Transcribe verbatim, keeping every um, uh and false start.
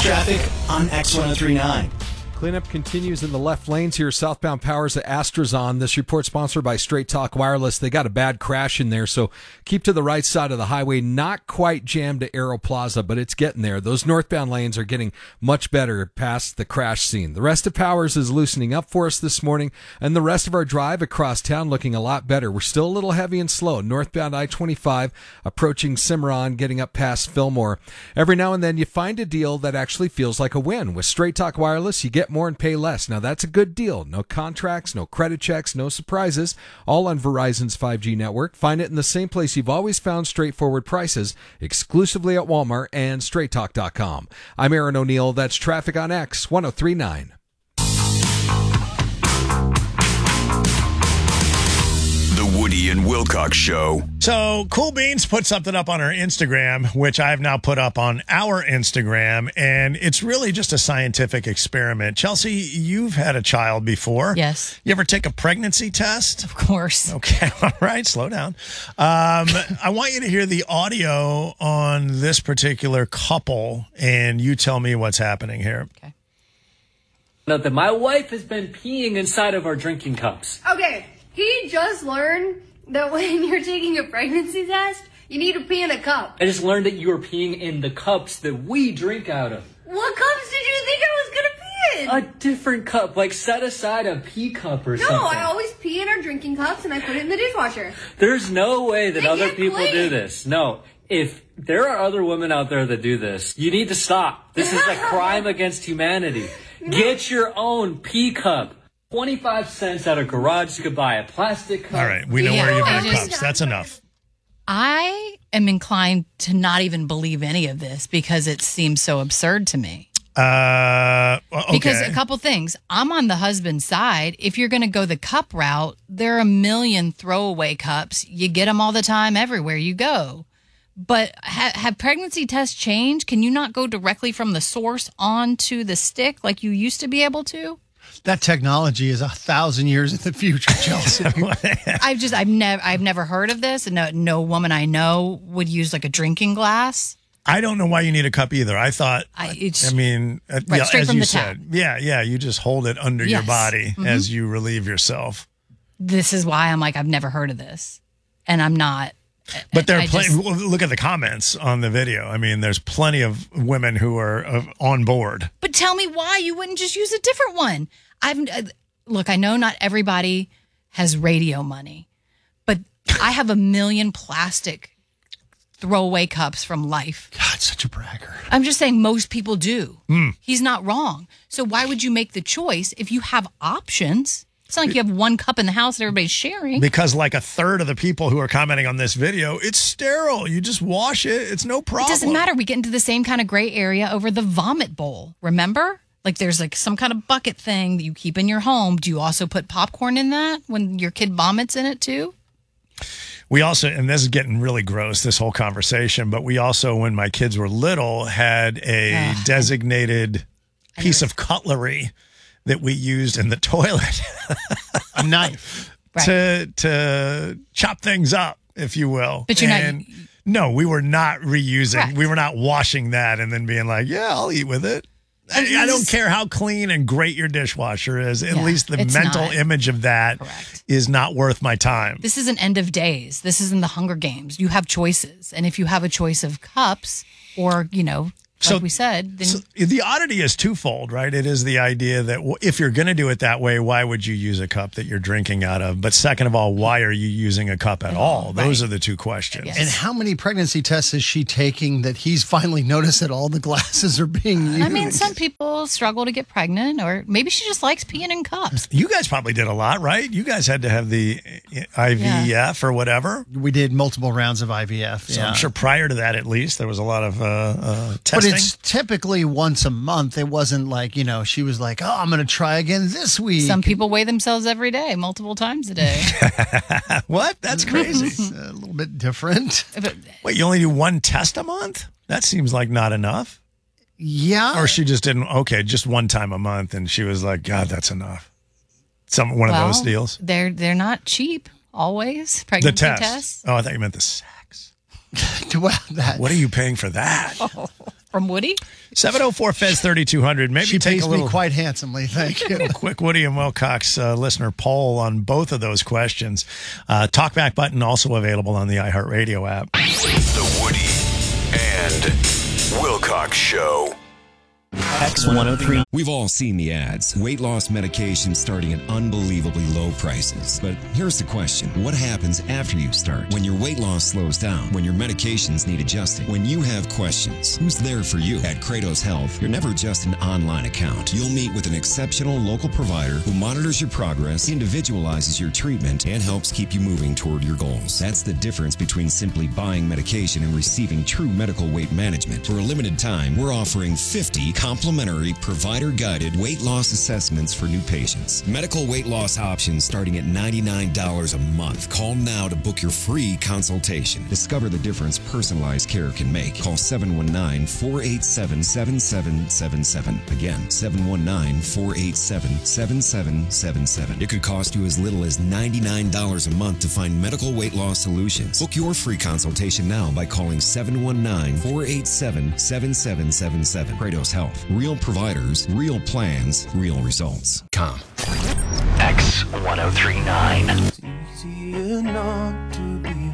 Traffic on X ten thirty-nine. Cleanup continues in the left lanes here. Southbound Powers at Astrazon. This report sponsored by Straight Talk Wireless. They got a bad crash in there, so keep to the right side of the highway. Not quite jammed to Aero Plaza, but it's getting there. Those northbound lanes are getting much better past the crash scene. The rest of Powers is loosening up for us this morning, and the rest of our drive across town looking a lot better. We're still a little heavy and slow. Northbound I twenty-five approaching Cimarron, getting up past Fillmore. Every now and then you find a deal that actually feels like a win. With Straight Talk Wireless, you get more and pay less. Now that's a good deal. No contracts, no credit checks, no surprises. All on Verizon's five G network. Find it in the same place you've always found straightforward prices, exclusively at Walmart and straight talk dot com. I'm Aaron O'Neill. That's Traffic on X ten thirty-nine. The Woody and Wilcox Show. So, Cool Beans put something up on her Instagram, which I've now put up on our Instagram, and it's really just a scientific experiment. Chelsea, you've had a child before. Yes. You ever take a pregnancy test? Of course. Okay, all right, slow down. Um, I want you to hear the audio on this particular couple, and you tell me what's happening here. Okay. That my wife has been peeing inside of our drinking cups. Okay. He just learned that when you're taking a pregnancy test, you need to pee in a cup. I just learned that you were peeing in the cups that we drink out of. What cups did you think I was going to pee in? A different cup, like set aside a pee cup or no, something. No, I always pee in our drinking cups and I put it in the dishwasher. There's no way that They other get people clean. do this. No. If there are other women out there that do this, you need to stop. This is a crime against humanity. No. Get your own pee cup. twenty-five cents at a garage. You could buy a plastic cup. All right, we know Yeah, where you I buy just- cups. That's enough. I am inclined to not even believe any of this because it seems so absurd to me. Uh, okay. Because a couple things. I'm on the husband's side. If you're going to go the cup route, there are a million throwaway cups. You get them all the time everywhere you go. But ha- have pregnancy tests changed? Can you not go directly from the source onto the stick like you used to be able to? That technology is a thousand years in the future, Chelsea. I've just, I've never, I've never heard of this. No, no woman I know would use like a drinking glass. I don't know why you need a cup either. I thought, I, I, it's, mean, uh, right, yeah, straight as from you the said, tap. yeah, yeah, you just hold it under your Yes. body Mm-hmm. as you relieve yourself. This is why I'm like, I've never heard of this, and I'm not. But there are I plenty. just- Look at the comments on the video. I mean, there's plenty of women who are uh, on board. But tell me why you wouldn't just use a different one. I've uh, look. I know not everybody has radio money, but I have a million plastic throwaway cups from Life. God, such a bragger. I'm just saying most people do. Mm. He's not wrong. So why would you make the choice if you have options? It's not like you have one cup in the house that everybody's sharing. Because like a third of the people who are commenting on this video, it's sterile. You just wash it. It's no problem. It doesn't matter. We get into the same kind of gray area over the vomit bowl. Remember? Like there's like some kind of bucket thing that you keep in your home. Do you also put popcorn in that when your kid vomits in it too? We also, and this is getting really gross, this whole conversation, but we also, when my kids were little, had a Ugh. designated piece of cutlery that we used in the toilet. A knife. Right. to to chop things up, if you will. But you're not- and no, we were not reusing. Correct. We were not washing that and then being like, yeah, I'll eat with it. I, I don't care how clean and great your dishwasher is. At Yeah, least the it's mental not. image of that Correct. is not worth my time. This isn't end of days. This isn't the Hunger Games. You have choices. And if you have a choice of cups or, you know, like So- we said, then So the oddity is twofold, right? It is the idea that w- if you're going to do it that way, why would you use a cup that you're drinking out of? But second of all, why are you using a cup at all? Those right. are the two questions. Yes. And how many pregnancy tests is she taking that he's finally noticed that all the glasses are being used? I mean, some people struggle to get pregnant, or maybe she just likes peeing in cups. You guys probably did a lot, right? You guys had to have the I V F or whatever. We did multiple rounds of I V F. So yeah. I'm sure prior to that, at least, there was a lot of uh, uh, But testing. it's typically once a month. It wasn't like, you know, she was like, oh, I'm going to try again this week. Some people weigh themselves every day, multiple times a day. What? That's crazy. It's a little bit different. But Wait, you only do one test a month? That seems like not enough. Yeah. Or she just didn't, okay, just one time a month, and she was like, God, that's enough. Some One well, of those deals. They're they're not cheap always. The Pregnancy test. tests. Oh, I thought you meant the sex. well, that, What are you paying for that? From Woody? seven oh four Fez thirty-two hundred. Maybe She take pays a little me quite handsomely. Thank you. quick Woody and Wilcox uh, listener poll on both of those questions. Uh, Talkback button also available on the iHeartRadio app. The Woody and Wilcox Show. X one oh three. We've all seen the ads. Weight loss medication starting at unbelievably low prices. But here's the question. What happens after you start? When your weight loss slows down? When your medications need adjusting? When you have questions? Who's there for you? At Kratos Health, you're never just an online account. You'll meet with an exceptional local provider who monitors your progress, individualizes your treatment, and helps keep you moving toward your goals. That's the difference between simply buying medication and receiving true medical weight management. For a limited time, we're offering fifty complimentary provider-guided weight loss assessments for new patients. Medical weight loss options starting at ninety-nine dollars a month. Call now to book your free consultation. Discover the difference personalized care can make. Call seven one nine, four eight seven, seven seven seven seven. Again, seven one nine, four eight seven, seven seven seven seven. It could cost you as little as ninety-nine dollars a month to find medical weight loss solutions. Book your free consultation now by calling seven one nine, four eight seven, seven seven seven seven. Kratos Health. Real providers, real plans, real results. Com. X one oh three nine. It's easier not to be